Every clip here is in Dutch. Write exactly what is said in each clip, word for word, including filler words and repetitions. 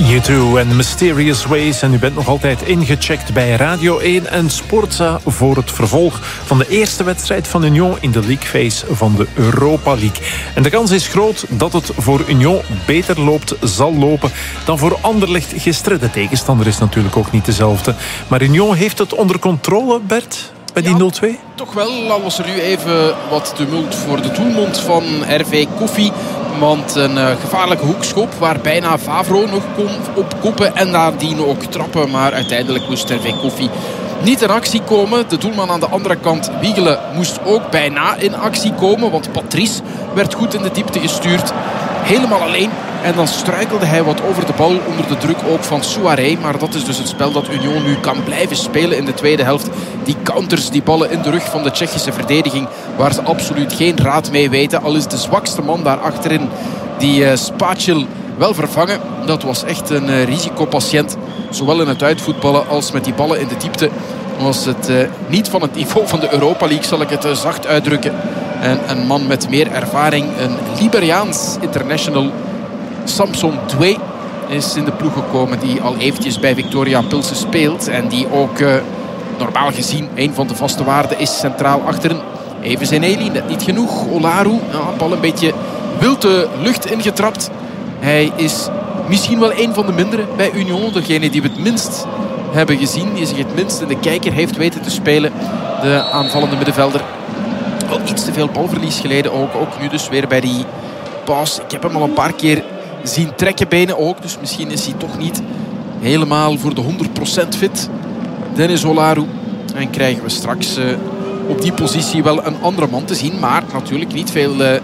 U twee en Mysterious Ways. En u bent nog altijd ingecheckt bij Radio één en Sportza voor het vervolg van de eerste wedstrijd van Union in de League Phase van de Europa League. En de kans is groot dat het voor Union beter loopt, zal lopen dan voor Anderlecht gisteren. De tegenstander is natuurlijk ook niet dezelfde. Maar Union heeft het onder controle, Bert, bij die ja, nul twee? Toch wel, al was er nu even wat tumult voor de doelmond van R V Koffie. Want een uh, gevaarlijke hoekschop waar bijna Favro nog kon opkoppen en nadien ook trappen. Maar uiteindelijk moest R V Koffie niet in actie komen. De doelman aan de andere kant, Wiegelen, moest ook bijna in actie komen. Want Patrice werd goed in de diepte gestuurd. Helemaal alleen. En dan struikelde hij wat over de bal onder de druk ook van Souaré. Maar dat is dus het spel dat Union nu kan blijven spelen in de tweede helft. Die counters, die ballen in de rug van de Tsjechische verdediging, waar ze absoluut geen raad mee weten. Al is de zwakste man daar achterin, die uh, Spacil, wel vervangen. Dat was echt een uh, risicopatiënt. Zowel in het uitvoetballen als met die ballen in de diepte was het uh, niet van het niveau van de Europa League, zal ik het uh, zacht uitdrukken. En een man met meer ervaring, een Liberiaans international, Samson Doué, is in de ploeg gekomen, die al eventjes bij Victoria Pilsen speelt. En die ook uh, normaal gezien een van de vaste waarden is centraal achterin. Even Zeneli, net niet genoeg. Olaru, ja, bal een beetje wild de lucht ingetrapt. Hij is misschien wel een van de mindere bij Union. Degene die we het minst hebben gezien, die zich het minst in de kijker heeft weten te spelen. De aanvallende middenvelder. Al iets te veel balverlies geleden ook. Ook nu dus weer bij die paas. Ik heb hem al een paar keer zien trekken, benen ook. Dus misschien is hij toch niet helemaal voor de honderd procent fit. Dennis Olaru. En krijgen we straks uh, op die positie wel een andere man te zien. Maar natuurlijk niet veel uh,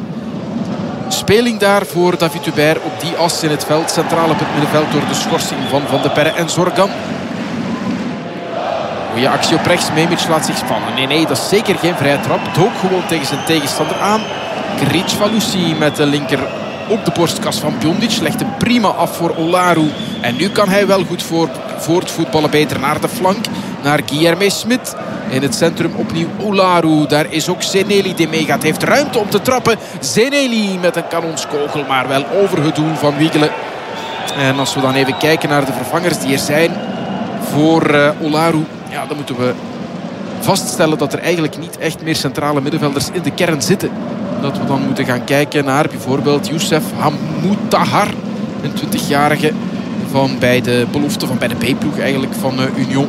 speling daar voor David Hubert op die as in het veld. Centraal op het middenveld door de schorsing van Van de Perre en Zorgan. Goeie actie op rechts. Memic laat zich spannen. Nee, nee, dat is zeker geen vrije trap. Dook gewoon tegen zijn tegenstander aan. Kricvalusi met de linker op de borstkas van Piondic. Legt hem prima af voor Olaru. En nu kan hij wel goed voor, voortvoetballen beter naar de flank. Naar Guilherme Smit. In het centrum opnieuw Olaru. Daar is ook Zeneli die meegaat. Heeft ruimte om te trappen. Zeneli met een kanonskogel. Maar wel over het doel van Wiegelen. En als we dan even kijken naar de vervangers die er zijn voor uh, Olaru. Ja, dan moeten we vaststellen dat er eigenlijk niet echt meer centrale middenvelders in de kern zitten. Dat we dan moeten gaan kijken naar bijvoorbeeld Youssef Hamoutahar. Een twintigjarige van bij de belofte van bij de B-ploeg eigenlijk van uh, Union.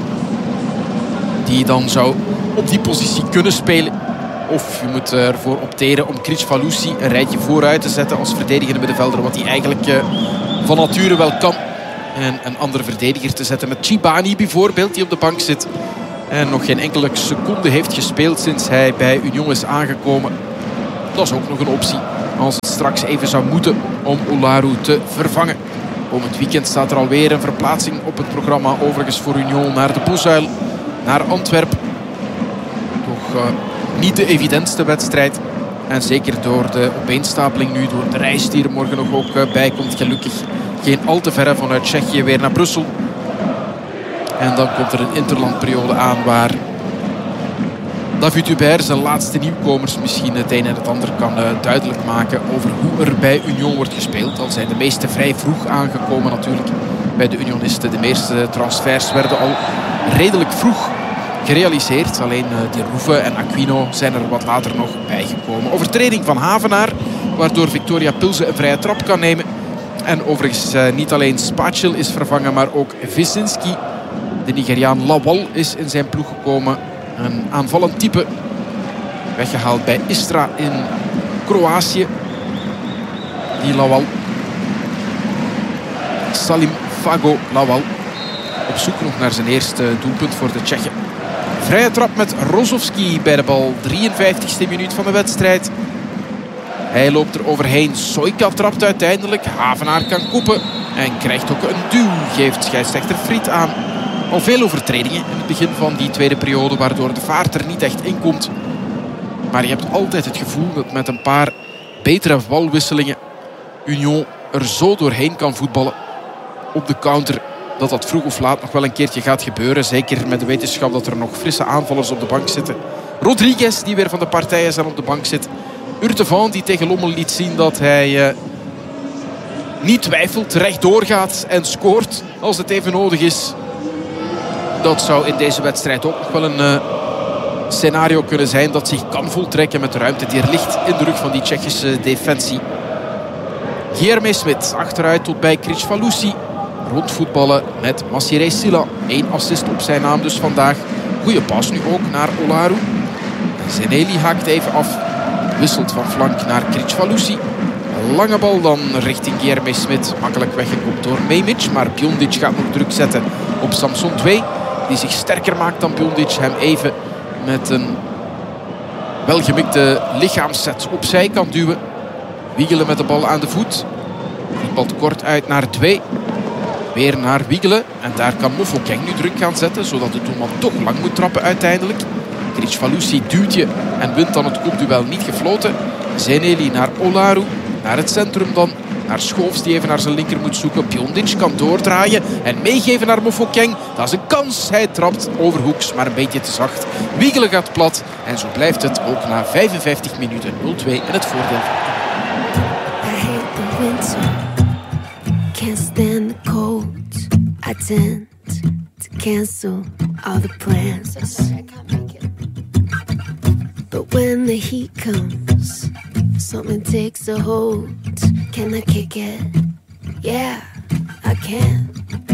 Die dan zou op die positie kunnen spelen. Of je moet ervoor opteren om Kricvalusi een rijtje vooruit te zetten als verdedigende middenvelder. Wat hij eigenlijk uh, van nature wel kan. En een andere verdediger te zetten met Chibani bijvoorbeeld, die op de bank zit. En nog geen enkele seconde heeft gespeeld sinds hij bij Union is aangekomen. Dat is ook nog een optie als het straks even zou moeten om Olaru te vervangen. Komend weekend staat er alweer een verplaatsing op het programma. Overigens voor Union naar de Bosuil, naar Antwerpen. Toch uh, niet de evidentste wedstrijd. En zeker door de opeenstapeling nu, door de reis die er morgen nog ook uh, bij komt. Gelukkig geen al te verre vanuit Tsjechië weer naar Brussel. En dan komt er een interlandperiode aan waar David Hubert zijn laatste nieuwkomers misschien het een en het ander kan uh, duidelijk maken over hoe er bij Union wordt gespeeld. Al zijn de meeste vrij vroeg aangekomen natuurlijk bij de Unionisten. De meeste transfers werden al redelijk vroeg gerealiseerd. Alleen uh, Di Rouve en Aquino zijn er wat later nog bijgekomen. Overtreding van Havenaar, waardoor Victoria Pilsen een vrije trap kan nemen. En overigens uh, niet alleen Spacil is vervangen, maar ook Visinski. De Nigeriaan Lawal is in zijn ploeg gekomen. Een aanvallend type. Weggehaald bij Istra in Kroatië. Die Lawal. Salim Fago Lawal. Op zoek nog naar zijn eerste doelpunt voor de Tsjechen. Vrije trap met Rozovski bij de bal. drieënvijftigste minuut van de wedstrijd. Hij loopt er overheen. Soika trapt uiteindelijk. Havenaar kan koppen. En krijgt ook een duw. Geeft scheidsrechter Fried aan. Al veel overtredingen in het begin van die tweede periode, waardoor de vaart er niet echt in komt. Maar je hebt altijd het gevoel dat met een paar betere balwisselingen Union er zo doorheen kan voetballen op de counter. Dat dat vroeg of laat nog wel een keertje gaat gebeuren. Zeker met de wetenschap dat er nog frisse aanvallers op de bank zitten. Rodriguez die weer van de partij is en op de bank zit. Urtevan die tegen Lommel liet zien dat hij uh, niet twijfelt, rechtdoor gaat en scoort als het even nodig is. Dat zou in deze wedstrijd ook nog wel een uh, scenario kunnen zijn dat zich kan voltrekken met de ruimte die er ligt in de rug van die Tsjechische defensie. Guilherme Smit achteruit tot bij Kricfalusi. Rondvoetballen met Massiré Sylla. Eén assist op zijn naam dus vandaag. Goeie pas nu ook naar Olaru. Zeneli haakt even af. Wisselt van flank naar Kricfalusi. Lange bal dan richting Guilherme Smit. Makkelijk weggekopt door Memic. Maar Piondic gaat nog druk zetten op Samson twee. Die zich sterker maakt dan Piondic. Hem even met een welgemikte lichaamsset opzij kan duwen. Wiegelen met de bal aan de voet. Die bal kort uit naar twee. Weer naar Wiegelen. En daar kan Mofokeng nu druk gaan zetten. Zodat de doelman toch lang moet trappen uiteindelijk. Kricfalusi duwt je en wint dan het kopduel niet gefloten. Zeneli naar Olaru. Naar het centrum dan. Naar Schoofs die even naar zijn linker moet zoeken. Piondic kan doordraaien en meegeven naar Mofokeng. Dat is een kans. Hij trapt overhoeks, maar een beetje te zacht. Wiegelen gaat plat. En zo blijft het ook na vijfenvijftig minuten nul twee in het voordeel. I hate the winter. Can't stand the cold. I tend to cancel all the plans. But when the heat comes, something takes a hold. Can I kick it? Yeah, I can.